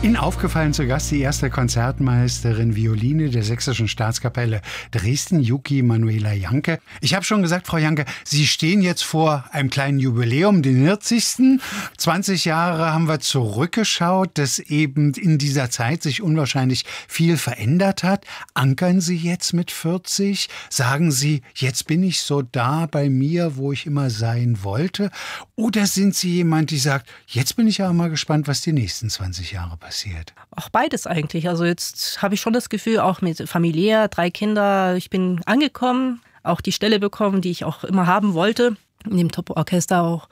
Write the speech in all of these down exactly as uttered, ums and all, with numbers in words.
Ihnen aufgefallen zu Gast die erste Konzertmeisterin Violine der Sächsischen Staatskapelle Dresden, Yuki Manuela Janke. Ich habe schon gesagt, Frau Janke, Sie stehen jetzt vor einem kleinen Jubiläum, den vierzigsten zwanzig Jahre haben wir zurückgeschaut, dass eben in dieser Zeit sich unwahrscheinlich viel verändert hat. Ankern Sie jetzt mit vierzig? Sagen Sie, jetzt bin ich so da bei mir, wo ich immer sein wollte? Oder sind Sie jemand, die sagt, jetzt bin ich ja mal gespannt, was die nächsten zwanzig Jahre passiert? Auch beides eigentlich. Also jetzt habe ich schon das Gefühl, auch mit familiär, drei Kinder, ich bin angekommen, auch die Stelle bekommen, die ich auch immer haben wollte, in dem Top-Orchester auch.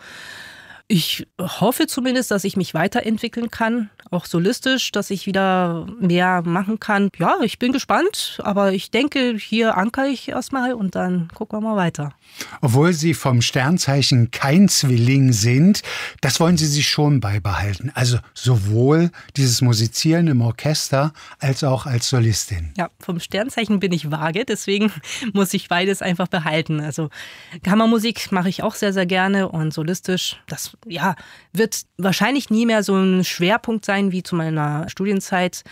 Ich hoffe zumindest, dass ich mich weiterentwickeln kann, auch solistisch, dass ich wieder mehr machen kann. Ja, ich bin gespannt, aber ich denke, hier ankere ich erstmal und dann gucken wir mal weiter. Obwohl Sie vom Sternzeichen kein Zwilling sind, das wollen Sie sich schon beibehalten. Also sowohl dieses Musizieren im Orchester als auch als Solistin. Ja, vom Sternzeichen bin ich vage, deswegen muss ich beides einfach behalten. Also Kammermusik mache ich auch sehr, sehr gerne und solistisch, das ja, wird wahrscheinlich nie mehr so ein Schwerpunkt sein wie zu meiner Studienzeit.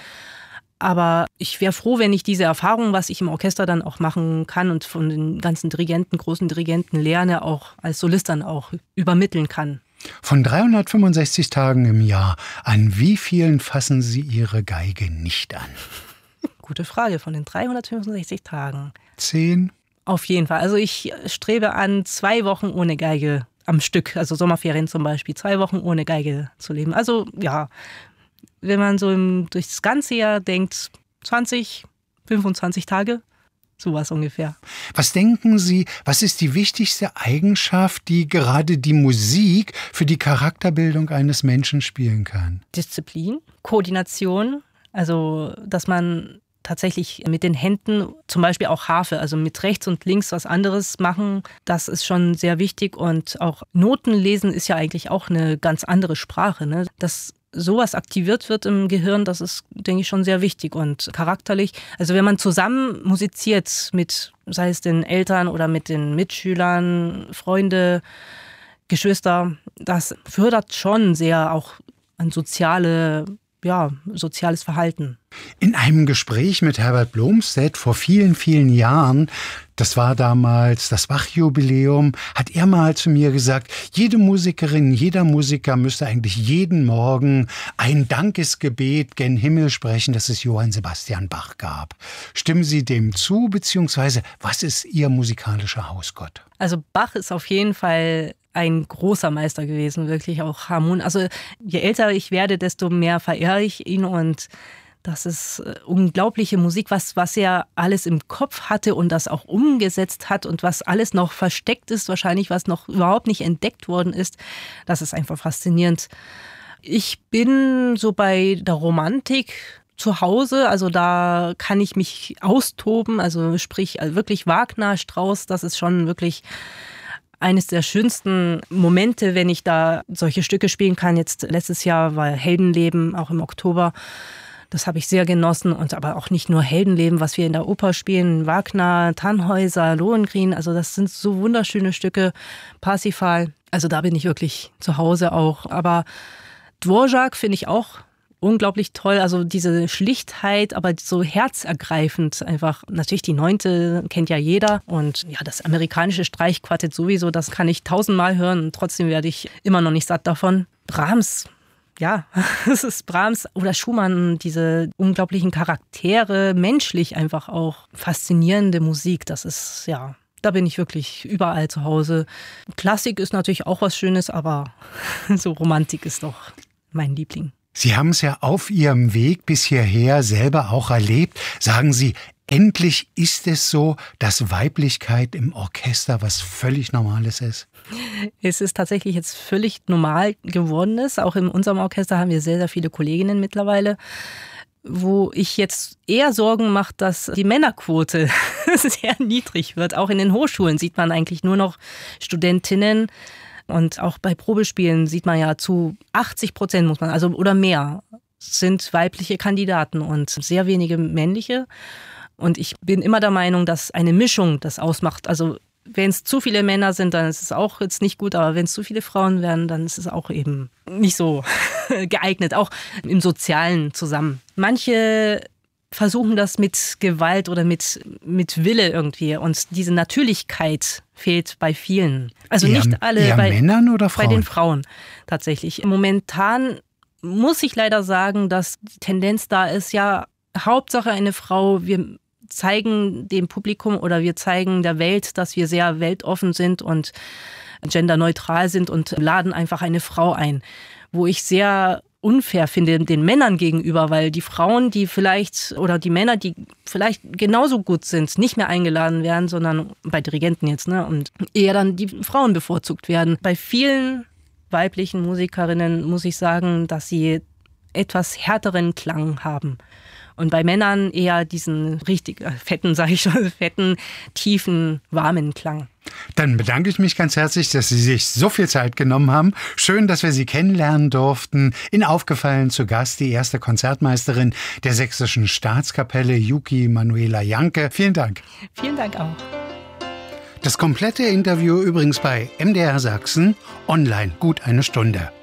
Aber ich wäre froh, wenn ich diese Erfahrung, was ich im Orchester dann auch machen kann und von den ganzen Dirigenten, großen Dirigenten lerne, auch als Solist dann auch übermitteln kann. Von dreihundertfünfundsechzig Tagen im Jahr, an wie vielen fassen Sie Ihre Geige nicht an? Gute Frage, von den dreihundertfünfundsechzig Tagen. Zehn? Auf jeden Fall. Also ich strebe an, zwei Wochen ohne Geige am Stück, also Sommerferien zum Beispiel, zwei Wochen ohne Geige zu leben. Also ja, wenn man so im, durchs ganze Jahr denkt, zwanzig, fünfundzwanzig Tage, sowas ungefähr. Was denken Sie, was ist die wichtigste Eigenschaft, die gerade die Musik für die Charakterbildung eines Menschen spielen kann? Disziplin, Koordination, also dass man tatsächlich mit den Händen, zum Beispiel auch Harfe, also mit rechts und links was anderes machen, das ist schon sehr wichtig. Und auch Noten lesen ist ja eigentlich auch eine ganz andere Sprache, ne? Dass sowas aktiviert wird im Gehirn, das ist, denke ich, schon sehr wichtig und charakterlich. Also wenn man zusammen musiziert mit, sei es den Eltern oder mit den Mitschülern, Freunde, Geschwister, das fördert schon sehr auch ein soziale Ja, soziales Verhalten. In einem Gespräch mit Herbert Blomstedt vor vielen, vielen Jahren, das war damals das Bach-Jubiläum, hat er mal zu mir gesagt, jede Musikerin, jeder Musiker müsste eigentlich jeden Morgen ein Dankesgebet gen Himmel sprechen, dass es Johann Sebastian Bach gab. Stimmen Sie dem zu, beziehungsweise was ist Ihr musikalischer Hausgott? Also Bach ist auf jeden Fall ein großer Meister gewesen, wirklich auch harmonisch. Also je älter ich werde, desto mehr verehre ich ihn und das ist unglaubliche Musik, was, was er alles im Kopf hatte und das auch umgesetzt hat und was alles noch versteckt ist, wahrscheinlich was noch überhaupt nicht entdeckt worden ist. Das ist einfach faszinierend. Ich bin so bei der Romantik zu Hause, also da kann ich mich austoben, also sprich wirklich Wagner, Strauss, das ist schon wirklich eines der schönsten Momente, wenn ich da solche Stücke spielen kann. Jetzt letztes Jahr war Heldenleben, auch im Oktober. Das habe ich sehr genossen. Und aber auch nicht nur Heldenleben, was wir in der Oper spielen. Wagner, Tannhäuser, Lohengrin. Also das sind so wunderschöne Stücke. Parsifal. Also da bin ich wirklich zu Hause auch. Aber Dvorak finde ich auch unglaublich toll, also diese Schlichtheit, aber so herzergreifend einfach. Natürlich die Neunte kennt ja jeder und ja, das amerikanische Streichquartett sowieso, das kann ich tausendmal hören und trotzdem werde ich immer noch nicht satt davon. Brahms, ja, es ist Brahms oder Schumann, diese unglaublichen Charaktere, menschlich einfach auch faszinierende Musik, das ist, ja, da bin ich wirklich überall zu Hause. Klassik ist natürlich auch was Schönes, aber so Romantik ist doch mein Liebling. Sie haben es ja auf Ihrem Weg bis hierher selber auch erlebt. Sagen Sie, endlich ist es so, dass Weiblichkeit im Orchester was völlig Normales ist? Es ist tatsächlich jetzt völlig normal geworden ist. Auch in unserem Orchester haben wir sehr, sehr viele Kolleginnen mittlerweile, wo ich jetzt eher Sorgen mache, dass die Männerquote sehr niedrig wird. Auch in den Hochschulen sieht man eigentlich nur noch Studentinnen. Und auch bei Probespielen sieht man ja zu achtzig Prozent muss man, also oder mehr, sind weibliche Kandidaten und sehr wenige männliche. Und ich bin immer der Meinung, dass eine Mischung das ausmacht. Also wenn es zu viele Männer sind, dann ist es auch jetzt nicht gut, aber wenn es zu viele Frauen werden, dann ist es auch eben nicht so geeignet, auch im Sozialen zusammen. Manche versuchen das mit Gewalt oder mit, mit Wille irgendwie und diese Natürlichkeit fehlt bei vielen. Also eher, nicht alle, eher bei, Männern oder Frauen? Bei den Frauen tatsächlich. Momentan muss ich leider sagen, dass die Tendenz da ist, ja, Hauptsache eine Frau, wir zeigen dem Publikum oder wir zeigen der Welt, dass wir sehr weltoffen sind und genderneutral sind und laden einfach eine Frau ein. Wo ich sehr unfair finde den Männern gegenüber, weil die Frauen, die vielleicht oder die Männer, die vielleicht genauso gut sind, nicht mehr eingeladen werden, sondern bei Dirigenten jetzt, ne, und eher dann die Frauen bevorzugt werden. Bei vielen weiblichen Musikerinnen muss ich sagen, dass sie etwas härteren Klang haben. Und bei Männern eher diesen richtig fetten, sage ich schon, fetten, tiefen, warmen Klang. Dann bedanke ich mich ganz herzlich, dass Sie sich so viel Zeit genommen haben. Schön, dass wir Sie kennenlernen durften. In Aufgefallen zu Gast die erste Konzertmeisterin der Sächsischen Staatskapelle, Yuki Manuela Janke. Vielen Dank. Vielen Dank auch. Das komplette Interview übrigens bei M D R Sachsen online, gut eine Stunde.